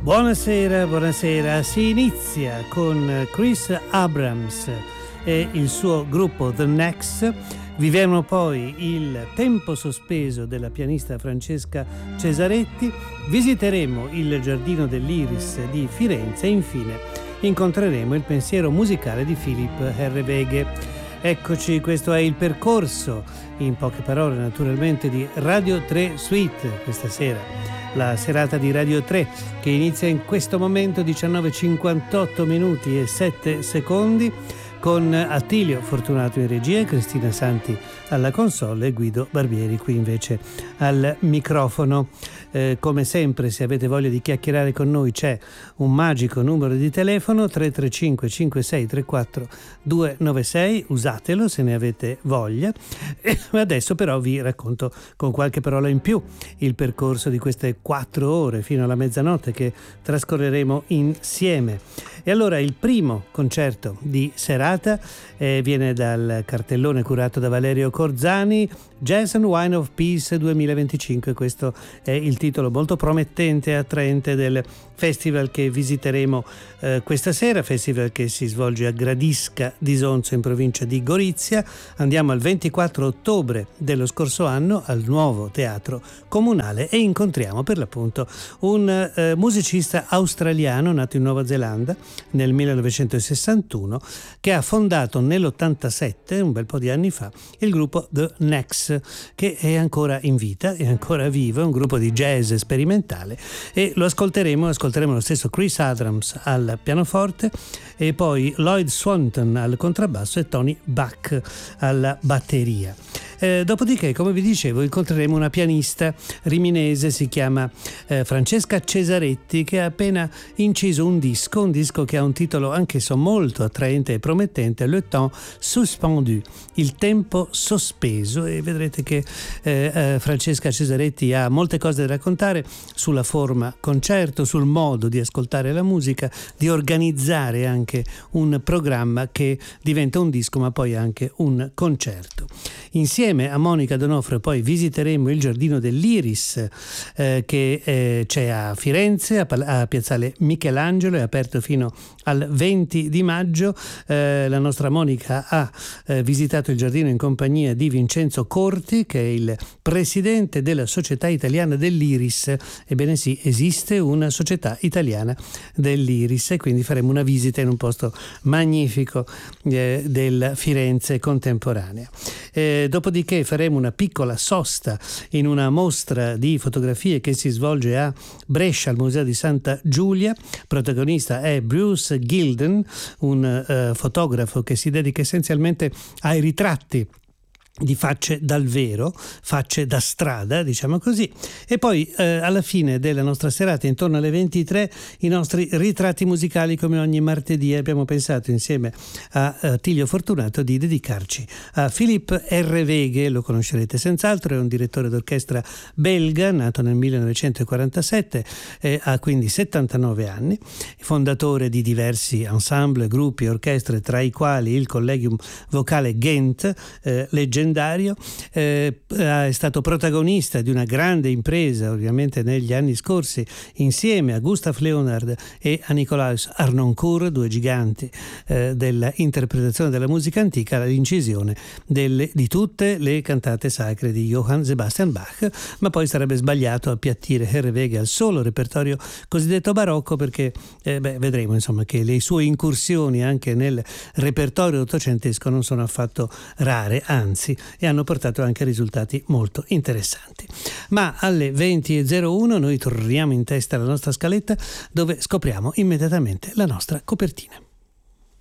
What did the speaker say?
Buonasera, buonasera. Si inizia con Chris Abrams e il suo gruppo The Next. Vivremo poi il tempo sospeso della pianista Francesca Cesaretti. Visiteremo il Giardino dell'Iris di Firenze e infine incontreremo il pensiero musicale di Philipp Herreweghe. Eccoci, questo è il percorso, in poche parole naturalmente, di Radio 3 Suite questa sera. La serata di Radio 3 che inizia in questo momento 19:58 minuti e 7 secondi con Attilio Fortunato in regia, Cristina Santi alla console e Guido Barbieri qui invece al microfono. Come sempre, se avete voglia di chiacchierare con noi c'è un magico numero di telefono 335 5634 296, usatelo se ne avete voglia. Adesso però vi racconto con qualche parola in più il percorso di queste 4 ore fino alla mezzanotte che trascorreremo insieme. E allora il primo concerto di serata viene dal cartellone curato da Valerio Corzani, Jazz and Wine of Peace 2025. Questo è il titolo molto promettente e attraente del festival che visiteremo questa sera, festival che si svolge a Gradisca di Sonzo in provincia di Gorizia. Andiamo al 24 ottobre dello scorso anno al nuovo teatro comunale e incontriamo per l'appunto un musicista australiano nato in Nuova Zelanda nel 1961 che ha fondato nell'87, un bel po' di anni fa, il gruppo The Next, che è ancora in vita, è ancora vivo, è un gruppo di jazz sperimentale e lo ascolteremo lo stesso Chris Abrams al pianoforte e poi Lloyd Swanton al contrabbasso e Tony Buck alla batteria. Dopodiché, come vi dicevo, incontreremo una pianista riminese, si chiama Francesca Cesaretti, che ha appena inciso un disco che ha un titolo anch'esso molto attraente e promettente, Le Temps Suspendu, il tempo sospeso, e vedrete che Francesca Cesaretti ha molte cose da raccontare sulla forma concerto, sul modo di ascoltare la musica, di organizzare anche un programma che diventa un disco ma poi anche un concerto. Insieme a Monica Donofrio poi visiteremo il Giardino dell'Iris che c'è a Firenze, a Piazzale Michelangelo, è aperto fino al 20 di maggio. La nostra Monica ha visitato il giardino in compagnia di Vincenzo Corti, che è il presidente della Società Italiana dell'Iris. Ebbene sì, esiste una Società Italiana dell'Iris e quindi faremo una visita in un posto magnifico del Firenze contemporanea. Dopodiché faremo una piccola sosta in una mostra di fotografie che si svolge a Brescia al Museo di Santa Giulia. Protagonista è Bruce Gilden, un fotografo che si dedica essenzialmente ai ritratti di facce dal vero, facce da strada, diciamo così. E poi alla fine della nostra serata, intorno alle 23, i nostri ritratti musicali, come ogni martedì. Abbiamo pensato insieme a Attilio Fortunato di dedicarci a Philipp Herreweghe. Lo conoscerete senz'altro, è un direttore d'orchestra belga nato nel 1947, ha quindi 79 anni, fondatore di diversi ensemble, gruppi, orchestre, tra i quali il Collegium Vocale Ghent, leggendario. È stato protagonista di una grande impresa ovviamente negli anni scorsi insieme a Gustav Leonard e a Nicolaus Harnoncourt, due giganti dell'interpretazione della musica antica, l'incisione di tutte le cantate sacre di Johann Sebastian Bach. Ma poi sarebbe sbagliato appiattire Herreweghe al solo repertorio cosiddetto barocco, perché vedremo insomma che le sue incursioni anche nel repertorio ottocentesco non sono affatto rare, anzi, e hanno portato anche a risultati molto interessanti. Ma alle 20:01 noi torniamo in testa alla nostra scaletta, dove scopriamo immediatamente la nostra copertina.